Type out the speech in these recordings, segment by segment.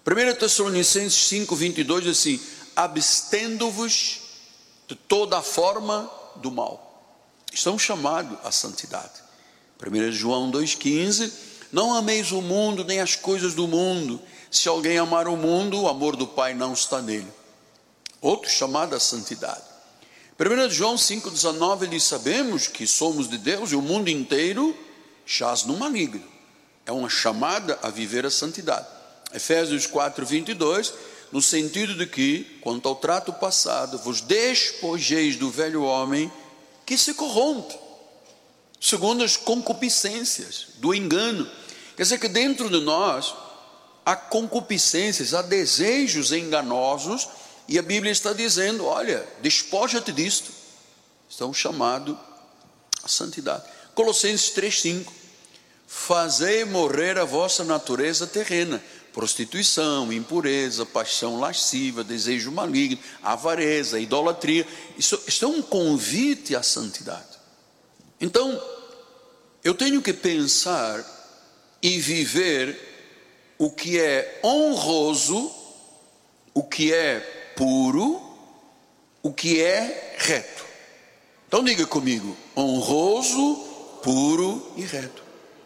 1 Tessalonicenses 5:22 diz assim: abstendo-vos de toda a forma do mal. Estão chamados à santidade. 1 João 2,15: não ameis o mundo, nem as coisas do mundo. Se alguém amar o mundo, o amor do Pai não está nele. Outro chamado à santidade. 1 João 5,19 diz: sabemos que somos de Deus e o mundo inteiro jaz no maligno. É uma chamada a viver a santidade. Efésios 4:22, no sentido de que, quanto ao trato passado, vos despojeis do velho homem que se corrompe, segundo as concupiscências do engano. Quer dizer que dentro de nós há concupiscências, há desejos enganosos, e a Bíblia está dizendo: olha, despoja-te disto. Estão chamados à santidade. Colossenses 3:5: fazei morrer a vossa natureza terrena, prostituição, impureza, paixão lasciva, desejo maligno, avareza, idolatria. Isso é um convite à santidade. Então, eu tenho que pensar e viver o que é honroso, o que é puro, o que é reto. Então diga comigo: honroso, puro e reto.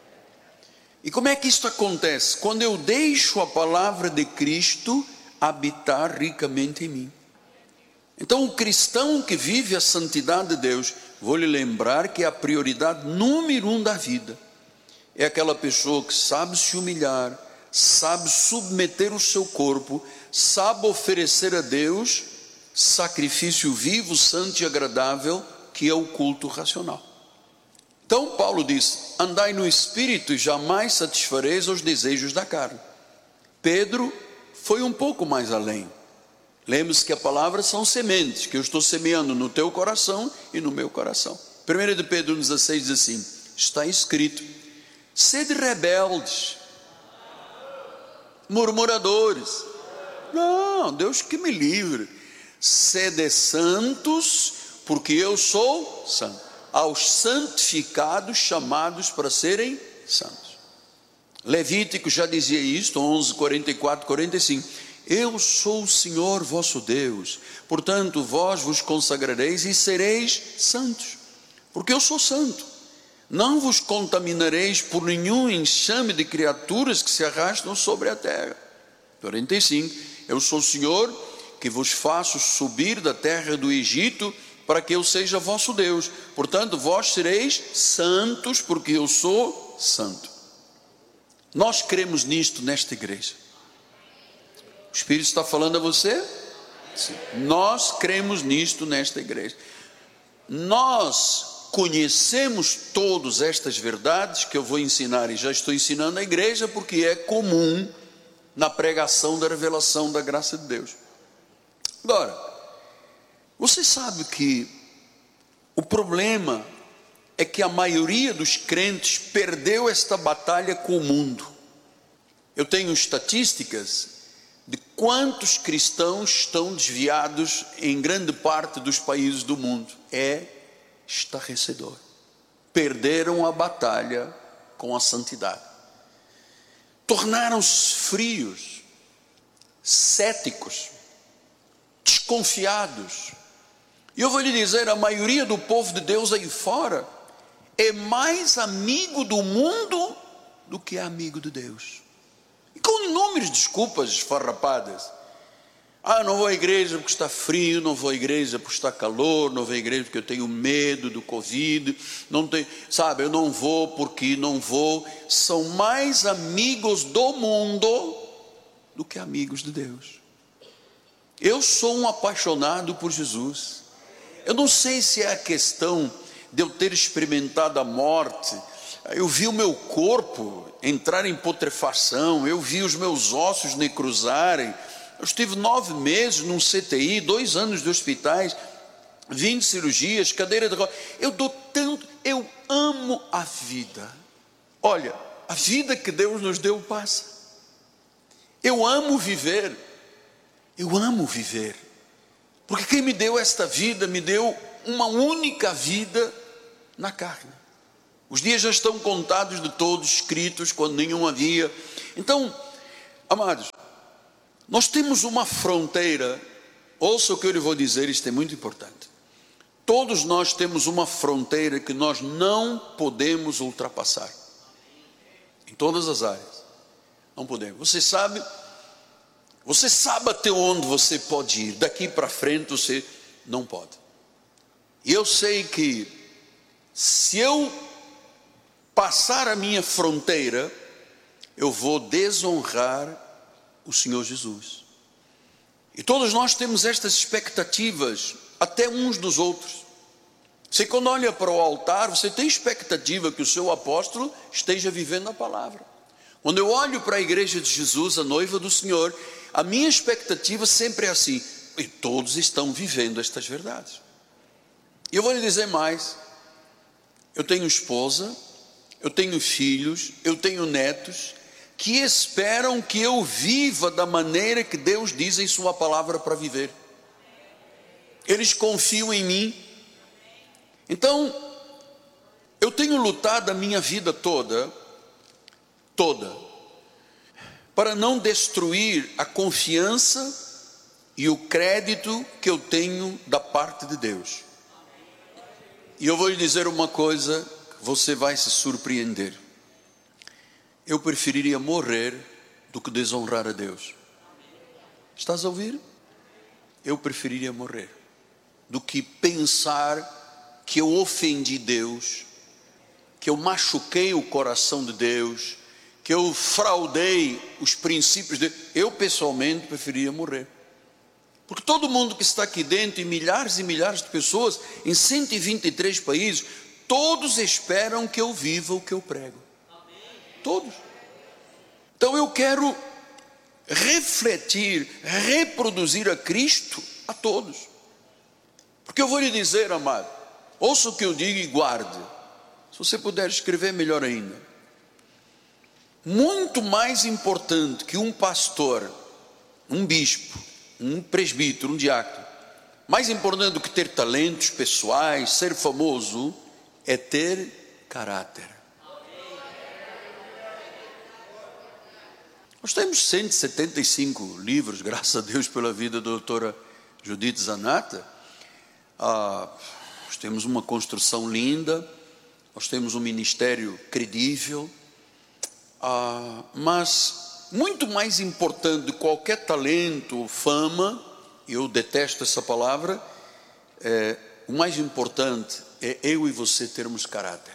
E como é que isto acontece? Quando eu deixo a palavra de Cristo habitar ricamente em mim. Então o cristão que vive a santidade de Deus, vou lhe lembrar que é a prioridade número 1 da vida. É aquela pessoa que sabe se humilhar, sabe submeter o seu corpo, sabe oferecer a Deus sacrifício vivo, santo e agradável, que é o culto racional. Então Paulo diz: andai no Espírito e jamais satisfareis os desejos da carne. Pedro foi um pouco mais além. Lembre-se que a palavra são sementes, que eu estou semeando no teu coração e no meu coração. 1 de Pedro 16 diz assim: está escrito: sede rebeldes, murmuradores. Não, Deus que me livre. Sede santos, porque eu sou santo. Aos santificados, chamados para serem santos. Levítico já dizia isto, 11, 44, 45. Eu sou o Senhor vosso Deus, portanto vós vos consagrareis e sereis santos, porque eu sou santo. Não vos contaminareis por nenhum enxame de criaturas que se arrastam sobre a terra. 45. Eu sou o Senhor que vos faço subir da terra do Egito, para que eu seja vosso Deus. Portanto, vós sereis santos, porque eu sou santo. Nós cremos nisto nesta igreja. O Espírito está falando a você? Sim. Nós cremos nisto nesta igreja. Nós conhecemos todas estas verdades que eu vou ensinar, e já estou ensinando à igreja, porque é comum na pregação da revelação da graça de Deus. Agora, você sabe que o problema é que a maioria dos crentes perdeu esta batalha com o mundo. Eu tenho estatísticas de quantos cristãos estão desviados em grande parte dos países do mundo. É estarrecedor. Perderam a batalha com a santidade. Tornaram-se frios, céticos, desconfiados. E eu vou lhe dizer, a maioria do povo de Deus aí fora é mais amigo do mundo do que é amigo de Deus. E com inúmeras desculpas esfarrapadas. Não vou à igreja porque está frio, não vou à igreja porque está calor, não vou à igreja porque eu tenho medo do Covid, eu não vou porque não vou. São mais amigos do mundo do que amigos de Deus. Eu sou um apaixonado por Jesus. Eu não sei se é a questão de eu ter experimentado a morte. Eu vi o meu corpo entrar em putrefação, eu vi os meus ossos necrosarem. Eu estive 9 meses num CTI, 2 anos de hospitais, 20 cirurgias, cadeira de rodas. Eu amo a vida. Olha, a vida que Deus nos deu passa. Eu amo viver. Eu amo viver. Porque quem me deu esta vida, me deu uma única vida na carne. Os dias já estão contados de todos, escritos quando nenhum havia. Então, amados, Nós temos uma fronteira, ouça o que eu lhe vou dizer, isto é muito importante. Todos nós temos uma fronteira que nós não podemos ultrapassar, em todas as áreas, não podemos. Você sabe até onde você pode ir, daqui para frente você não pode. E eu sei que, se eu passar a minha fronteira, eu vou desonrar o Senhor Jesus. E todos nós temos estas expectativas, até uns dos outros. Você, quando olha para o altar, você tem expectativa que o seu apóstolo esteja vivendo a palavra. Quando eu olho para a igreja de Jesus, a noiva do Senhor, a minha expectativa sempre é assim: e todos estão vivendo estas verdades. E eu vou lhe dizer mais: eu tenho esposa, eu tenho filhos, eu tenho netos, que esperam que eu viva da maneira que Deus diz em sua palavra para viver. Eles confiam em mim. Então, eu tenho lutado a minha vida toda, para não destruir a confiança e o crédito que eu tenho da parte de Deus. E eu vou lhe dizer uma coisa, você vai se surpreender. Eu preferiria morrer do que desonrar a Deus. Estás a ouvir? Eu preferiria morrer do que pensar que eu ofendi Deus, que eu machuquei o coração de Deus, que eu fraudei os princípios de Deus. Eu pessoalmente preferiria morrer. Porque todo mundo que está aqui dentro, e milhares de pessoas, em 123 países, todos esperam que eu viva o que eu prego. Todos. Então eu quero refletir, reproduzir a Cristo a todos. Porque eu vou lhe dizer, amado, ouça o que eu digo e guarde. Se você puder escrever, melhor ainda. Muito mais importante que um pastor, um bispo, um presbítero, um diácono, mais importante do que ter talentos pessoais, ser famoso, é ter caráter. Nós temos 175 livros, graças a Deus, pela vida da doutora Judith Zanata. Nós temos uma construção linda, nós temos um ministério credível, mas muito mais importante de qualquer talento ou fama, eu detesto essa palavra, o mais importante é eu e você termos caráter.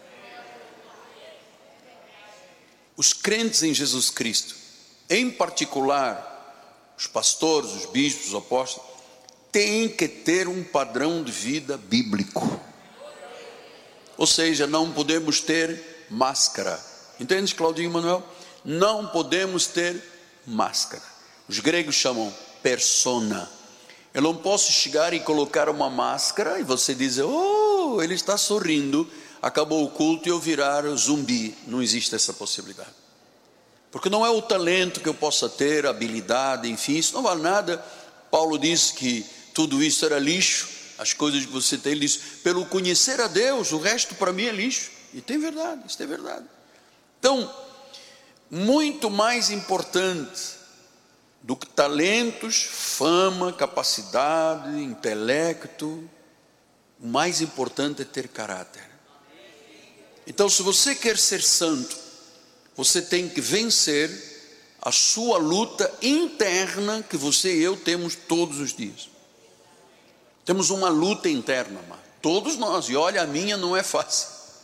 Os crentes em Jesus Cristo, em particular os pastores, os bispos, os apóstolos, têm que ter um padrão de vida bíblico. Ou seja, não podemos ter máscara. Entende, Claudinho e Manuel? Não podemos ter máscara. Os gregos chamam persona. Eu não posso chegar e colocar uma máscara e você dizer: oh, ele está sorrindo, acabou o culto e eu virar zumbi. Não existe essa possibilidade. Porque não é o talento que eu possa ter, a habilidade, enfim, isso não vale nada. Paulo disse que tudo isso era lixo, as coisas que você tem, ele disse: pelo conhecer a Deus, o resto para mim é lixo. E tem verdade, isso é verdade. Então, muito mais importante do que talentos, fama, capacidade, intelecto, o mais importante é ter caráter. Então, se você quer ser santo, você tem que vencer a sua luta interna que você e eu temos todos os dias. Temos uma luta interna, amado. Todos nós, e olha, a minha não é fácil.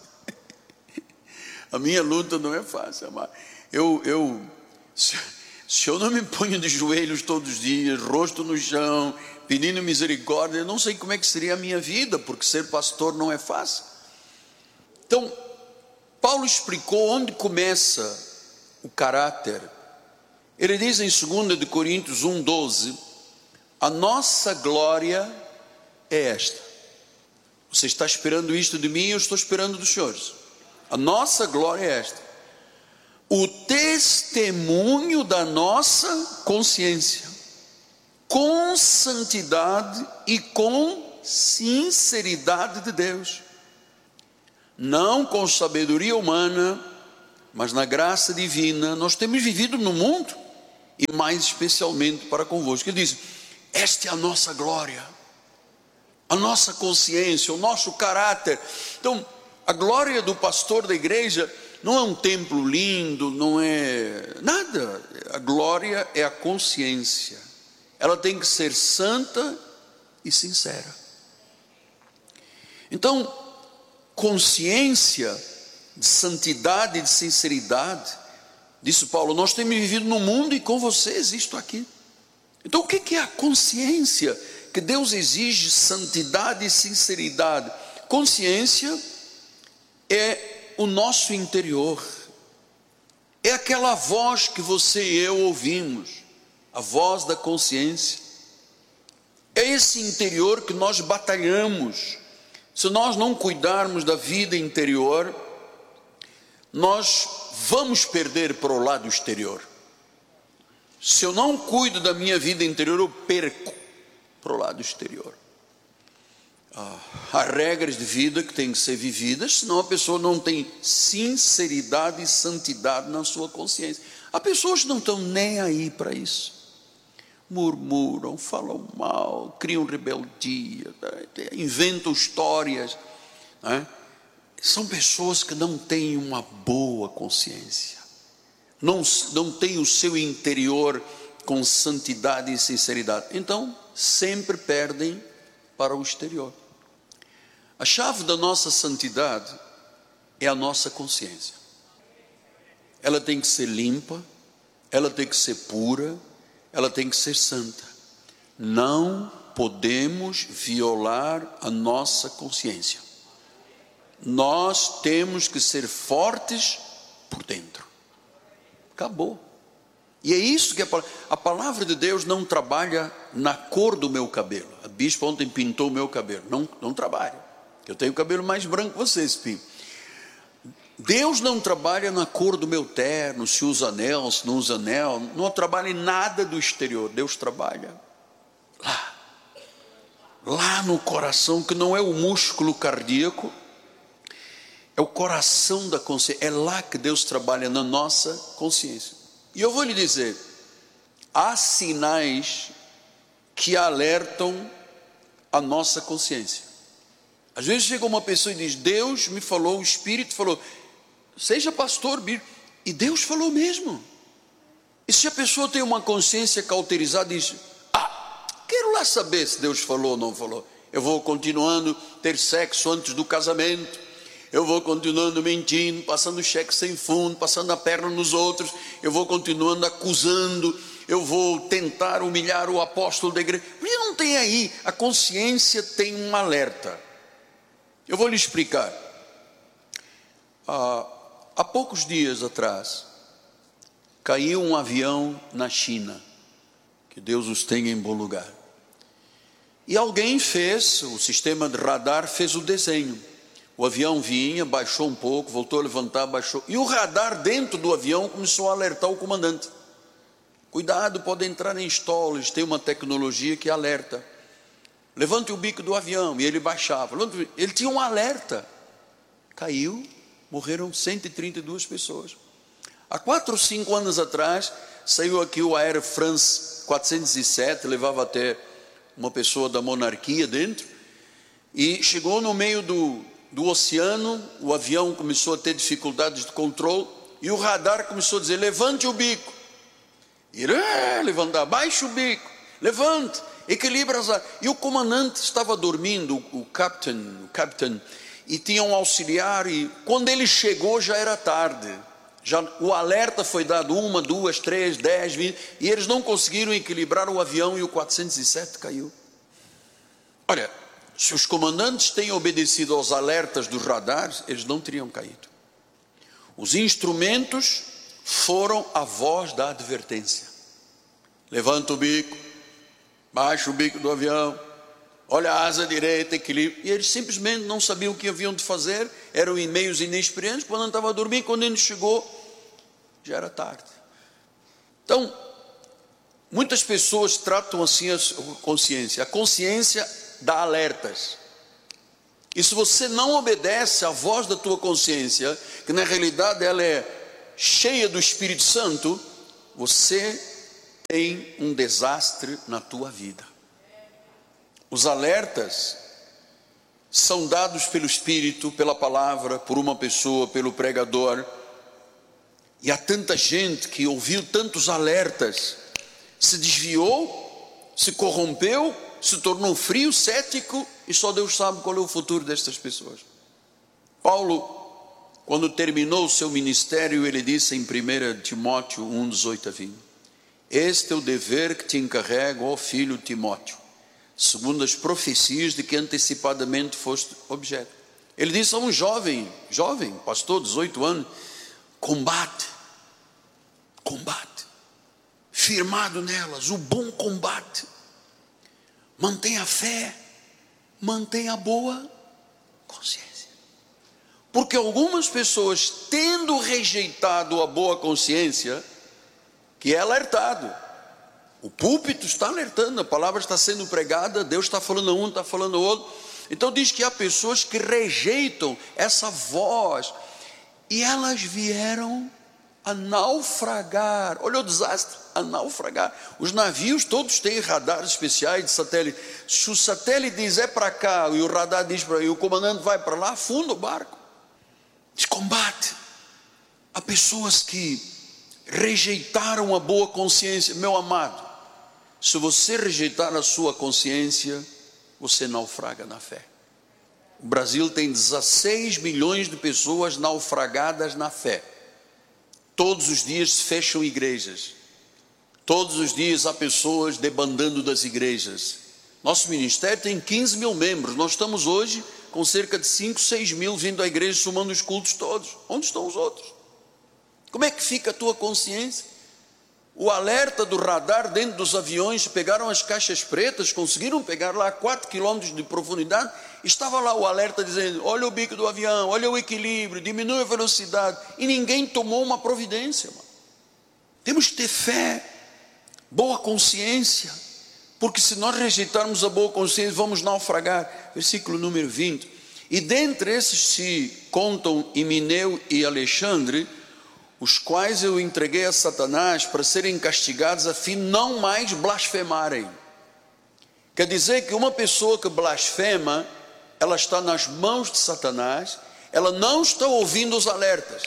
A minha luta não é fácil, amado. Se eu não me ponho de joelhos todos os dias, rosto no chão, pedindo misericórdia, eu não sei como é que seria a minha vida, porque ser pastor não é fácil. Então, Paulo explicou onde começa o caráter. Ele diz em 2 Coríntios 1:12, a nossa glória é esta. Você está esperando isto de mim, eu estou esperando dos senhores. A nossa glória é esta: o testemunho da nossa consciência, com santidade e com sinceridade de Deus, não com sabedoria humana, mas na graça divina. Nós temos vivido no mundo, e mais especialmente para convosco. Ele diz: esta é a nossa glória, a nossa consciência, o nosso caráter. Então, a glória do pastor da igreja não é um templo lindo, não é nada. A glória é a consciência. Ela tem que ser santa e sincera. Então, consciência de santidade e de sinceridade, disse Paulo, nós temos vivido no mundo e com vocês isto aqui. Então, o que é a consciência? Que Deus exige santidade e sinceridade. Consciência é o nosso interior, é aquela voz que você e eu ouvimos, a voz da consciência. É esse interior que nós batalhamos. Se nós não cuidarmos da vida interior, nós vamos perder para o lado exterior. Se eu não cuido da minha vida interior, eu perco para o lado exterior. Há regras de vida que têm que ser vividas, senão a pessoa não tem sinceridade e santidade na sua consciência. Há pessoas que não estão nem aí para isso. Murmuram, falam mal, criam rebeldia, inventam histórias, né? São pessoas que não têm uma boa consciência, não têm o seu interior com santidade e sinceridade, então sempre perdem para o exterior. A chave da nossa santidade é a nossa consciência. Ela tem que ser limpa, ela tem que ser pura, ela tem que ser santa. Não podemos violar a nossa consciência. Nós temos que ser fortes por dentro. Acabou. E é isso que a palavra de Deus não trabalha na cor do meu cabelo. A bispa ontem pintou o meu cabelo. Não trabalha. Eu tenho o cabelo mais branco que você, Espinho. Deus não trabalha na cor do meu terno, se usa anel, se não usa anel, não trabalha em nada do exterior. Deus trabalha lá no coração, que não é o músculo cardíaco, é o coração da consciência. É lá que Deus trabalha, na nossa consciência. E eu vou lhe dizer, há sinais que alertam a nossa consciência. Às vezes chega uma pessoa e diz, Deus me falou, o Espírito falou, seja pastor, e Deus falou mesmo. E se a pessoa tem uma consciência cauterizada, diz, quero lá saber se Deus falou ou não falou. Eu vou continuando ter sexo antes do casamento, eu vou continuando mentindo, passando cheque sem fundo, passando a perna nos outros, eu vou continuando acusando, eu vou tentar humilhar o apóstolo da igreja. Porque não tem aí, a consciência tem um alerta. Eu vou lhe explicar. Há poucos dias atrás, caiu um avião na China, que Deus os tenha em bom lugar. E alguém fez, o sistema de radar fez o desenho. O avião vinha, baixou um pouco, voltou a levantar, baixou. E o radar dentro do avião começou a alertar o comandante. Cuidado, pode entrar em stall, eles têm uma tecnologia que alerta. Levante o bico do avião, e ele baixava. Ele tinha um alerta. Caiu, morreram 132 pessoas. Há 4 ou 5 anos atrás, saiu aqui o Air France 407, levava até uma pessoa da monarquia dentro, e chegou no meio do oceano, o avião começou a ter dificuldades de controle, e o radar começou a dizer, levante o bico. E ele levantar, baixe o bico, levante, equilibra as áreas. E o comandante estava dormindo, o captain, e tinha um auxiliar, e quando ele chegou já era tarde. Já o alerta foi dado 1, 2, 3, 10, 20, e eles não conseguiram equilibrar o avião e o 407 caiu. Olha, se os comandantes têm obedecido aos alertas dos radares, eles não teriam caído. Os instrumentos foram a voz da advertência. Levanta o bico, baixa o bico do avião, olha a asa direita, equilíbrio. E eles simplesmente não sabiam o que haviam de fazer, eram meios inexperientes. Quando estava a dormir, quando ele chegou, já era tarde. Então, muitas pessoas tratam assim a consciência. A consciência dá alertas. E se você não obedece à voz da tua consciência, que na realidade ela é cheia do Espírito Santo, você tem um desastre na tua vida. Os alertas são dados pelo Espírito, pela palavra, por uma pessoa, pelo pregador. E há tanta gente que ouviu tantos alertas, se desviou, se corrompeu, se tornou frio, cético, e só Deus sabe qual é o futuro destas pessoas. Paulo, quando terminou o seu ministério, ele disse em 1 Timóteo 1, 18 a 20: este é o dever que te encarrego, ó filho Timóteo, segundo as profecias de que antecipadamente foste objeto. Ele disse a um jovem, pastor, 18 anos: combate, firmado nelas, o bom combate, mantenha a fé, mantenha a boa consciência. Porque algumas pessoas, tendo rejeitado a boa consciência, que é alertado, o púlpito está alertando, a palavra está sendo pregada, Deus está falando a um, está falando ao outro. Então diz que há pessoas que rejeitam essa voz, e elas vieram a naufragar. Olha o desastre, a naufragar. Os navios todos têm radares especiais de satélite. Se o satélite diz é para cá, e o radar diz para aí, o comandante vai para lá, afunda o barco. De combate. Há pessoas que rejeitaram a boa consciência. Meu amado, se você rejeitar a sua consciência, você naufraga na fé. O Brasil tem 16 milhões de pessoas naufragadas na fé. Todos os dias se fecham igrejas. Todos os dias há pessoas debandando das igrejas. Nosso ministério tem 15 mil membros. Nós estamos hoje com cerca de 5, 6 mil vindo à igreja, somando os cultos todos. Onde estão os outros? Como é que fica a tua consciência? O alerta do radar dentro dos aviões, pegaram as caixas pretas, conseguiram pegar lá a 4 quilômetros de profundidade, estava lá o alerta dizendo: olha o bico do avião, olha o equilíbrio, diminui a velocidade, e ninguém tomou uma providência. Mano. Temos que ter fé, boa consciência, porque se nós rejeitarmos a boa consciência, vamos naufragar. Versículo número 20: e dentre esses se contam Himeneu e Alexandre, os quais eu entreguei a Satanás para serem castigados, a fim de não mais blasfemarem. Quer dizer que uma pessoa que blasfema, ela está nas mãos de Satanás, ela não está ouvindo os alertas.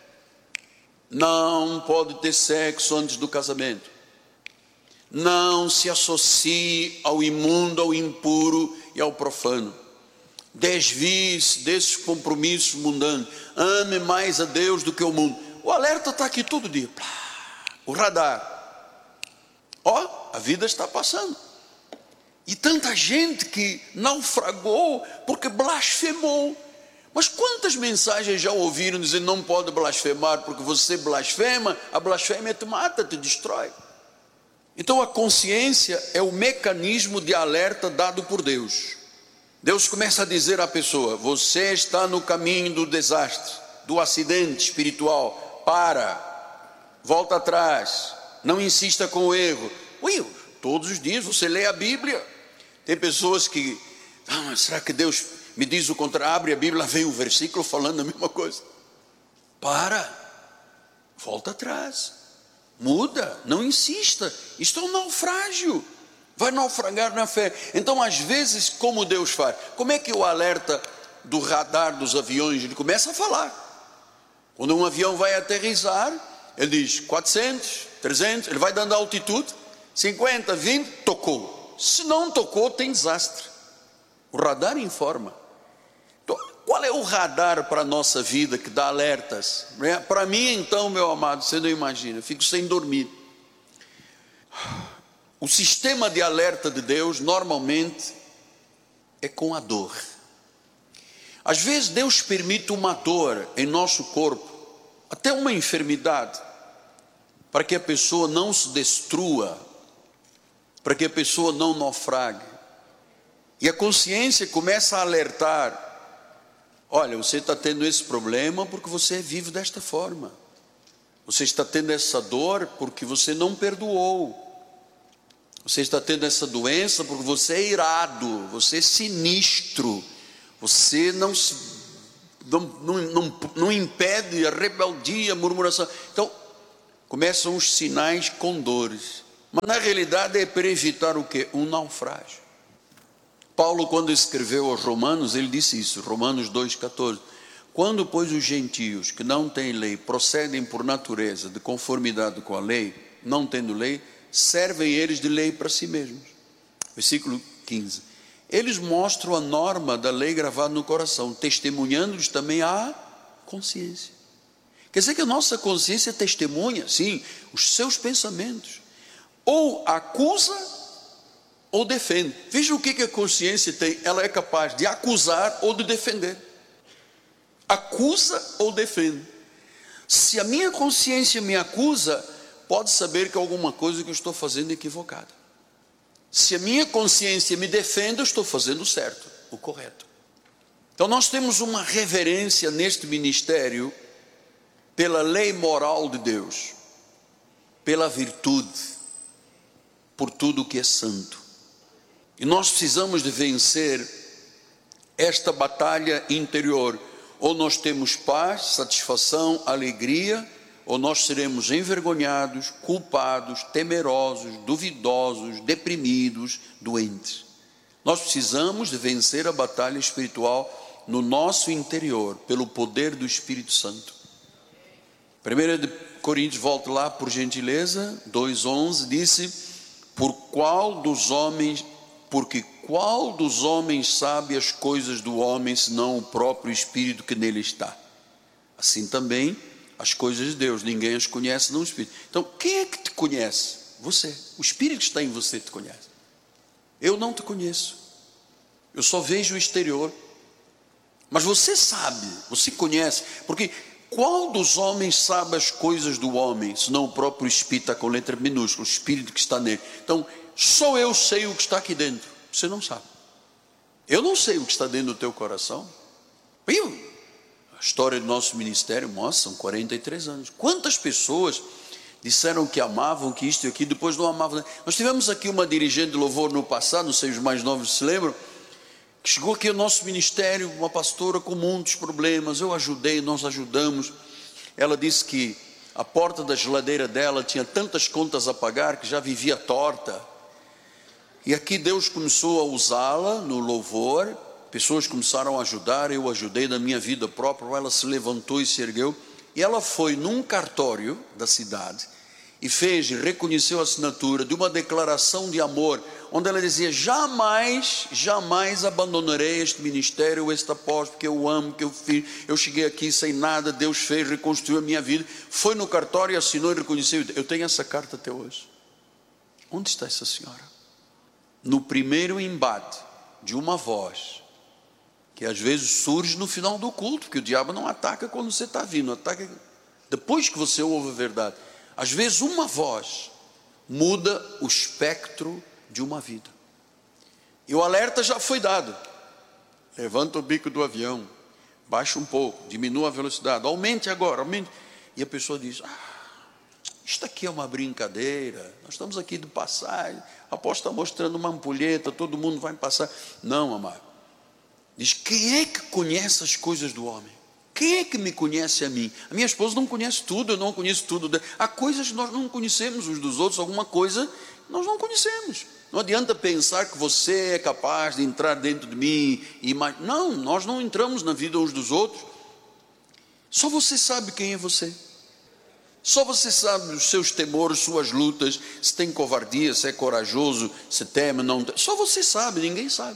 Não pode ter sexo antes do casamento. Não se associe ao imundo, ao impuro e ao profano. Desvie-se desses compromissos mundanos. Ame mais a Deus do que o mundo. O alerta está aqui todo dia. O radar. A vida está passando. E tanta gente que naufragou porque blasfemou. Mas quantas mensagens já ouviram dizendo: não pode blasfemar, porque você blasfema, a blasfêmia te mata, te destrói. Então a consciência é o mecanismo de alerta dado por Deus. Deus começa a dizer à pessoa: você está no caminho do desastre, do acidente espiritual. Volta atrás, não insista com o erro. Todos os dias você lê a Bíblia. Tem pessoas que: mas será que Deus me diz o contrário? Abre a Bíblia, vem o versículo falando a mesma coisa. Volta atrás, muda, não insista. Isto é um naufrágio, vai naufragar na fé. Então às vezes, como Deus faz? Como é que o alerta do radar dos aviões, ele começa a falar. Quando um avião vai aterrissar, ele diz 400, 300, ele vai dando altitude, 50, 20, tocou. Se não tocou, tem desastre. O radar informa. Então, qual é o radar para a nossa vida que dá alertas? Para mim, então, meu amado, você não imagina, eu fico sem dormir. O sistema de alerta de Deus, normalmente, é com a dor. Às vezes Deus permite uma dor em nosso corpo, até uma enfermidade, para que a pessoa não se destrua, para que a pessoa não naufrague. E a consciência começa a alertar: olha, você está tendo esse problema porque você vive desta forma. Você está tendo essa dor porque você não perdoou. Você está tendo essa doença porque você é irado, você é sinistro. Você não impede a rebeldia, a murmuração. Então, começam os sinais com dores. Mas na realidade é para evitar o quê? Um naufrágio. Paulo, quando escreveu aos Romanos, ele disse isso, Romanos 2,14. Quando, pois, os gentios que não têm lei procedem por natureza de conformidade com a lei, não tendo lei, servem eles de lei para si mesmos. Versículo 15. Eles mostram a norma da lei gravada no coração, testemunhando-lhes também a consciência. Quer dizer que a nossa consciência testemunha, sim, os seus pensamentos. Ou acusa ou defende. Veja o que a consciência tem. Ela é capaz de acusar ou de defender. Acusa ou defende. Se a minha consciência me acusa, pode saber que é alguma coisa que eu estou fazendo equivocada. Se a minha consciência me defende, eu estou fazendo o certo, o correto. Então nós temos uma reverência neste ministério pela lei moral de Deus, pela virtude, por tudo que é santo. E nós precisamos de vencer esta batalha interior. Ou nós temos paz, satisfação, alegria, ou nós seremos envergonhados, culpados, temerosos, duvidosos, deprimidos, doentes. Nós precisamos de vencer a batalha espiritual no nosso interior, pelo poder do Espírito Santo. 1 Coríntios, volta lá por gentileza, 2,11, disse, porque qual dos homens sabe as coisas do homem, senão o próprio Espírito que nele está? Assim também as coisas de Deus, ninguém as conhece, senão o Espírito. Então, quem é que te conhece? Você. O Espírito que está em você te conhece. Eu não te conheço. Eu só vejo o exterior. Mas você sabe, você conhece, porque qual dos homens sabe as coisas do homem, senão o próprio Espírito, está com letra minúscula, o Espírito que está nele. Então, só eu sei o que está aqui dentro. Você não sabe. Eu não sei o que está dentro do teu coração. A história do nosso ministério mostra, são 43 anos. Quantas pessoas disseram que amavam, que isto e aquilo, depois não amavam. Nós tivemos aqui uma dirigente de louvor no passado, não sei os mais novos se lembram, que chegou aqui ao nosso ministério, uma pastora com muitos problemas. Eu ajudei, nós ajudamos. Ela disse que a porta da geladeira dela tinha tantas contas a pagar que já vivia torta. E aqui Deus começou a usá-la no louvor, pessoas começaram a ajudar, eu ajudei na minha vida própria, ela se levantou e se ergueu, e ela foi num cartório da cidade, e reconheceu a assinatura de uma declaração de amor, onde ela dizia, jamais abandonarei este ministério, este apóstolo, porque eu amo, que eu fiz, eu cheguei aqui sem nada, Deus fez, reconstruiu a minha vida, foi no cartório, assinou e reconheceu. Eu tenho essa carta até hoje. Onde está essa senhora? No primeiro embate de uma voz, que às vezes surge no final do culto, porque o diabo não ataca quando você está vindo, ataca depois que você ouve a verdade. Às vezes uma voz muda o espectro de uma vida, e o alerta já foi dado. Levanta o bico do avião, baixa um pouco, diminua a velocidade, aumente agora, aumente. E a pessoa diz, isto aqui é uma brincadeira, nós estamos aqui de passagem, a apóstolo está mostrando uma ampulheta, todo mundo vai passar. Não, amado, diz, quem é que conhece as coisas do homem? Quem é que me conhece a mim? A minha esposa não conhece tudo, eu não conheço tudo. Há coisas que nós não conhecemos uns dos outros, alguma coisa nós não conhecemos. Não adianta pensar que você é capaz de entrar dentro de mim e mais. Não, nós não entramos na vida uns dos outros. Só você sabe quem é você. Só você sabe os seus temores, suas lutas, se tem covardia, se é corajoso, se teme, não teme. Só você sabe, ninguém sabe.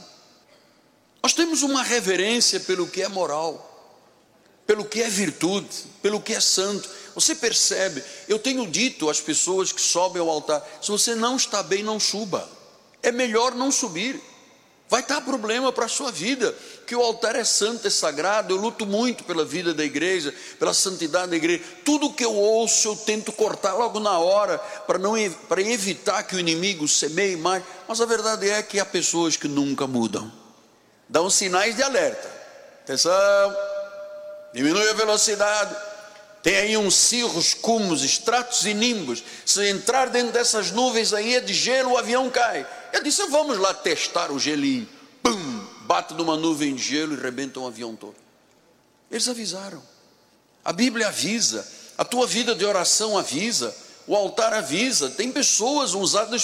Nós temos uma reverência pelo que é moral, pelo que é virtude, pelo que é santo. Você percebe, eu tenho dito às pessoas que sobem ao altar, se você não está bem, não suba. É melhor não subir. Vai dar problema para a sua vida, que o altar é santo, é sagrado. Eu luto muito pela vida da igreja, pela santidade da igreja. Tudo que eu ouço, eu tento cortar logo na hora, para evitar que o inimigo semeie mais. Mas a verdade é que há pessoas que nunca mudam. Dão sinais de alerta. Atenção, diminui a velocidade. Tem aí uns cirros, cumos, estratos e nimbos. Se entrar dentro dessas nuvens aí é de gelo, o avião cai. Eu disse, vamos lá testar o gelinho. Pum, bate numa nuvem de gelo e rebenta um avião todo. Eles avisaram. A Bíblia avisa. A tua vida de oração avisa. o altar avisa, tem pessoas usadas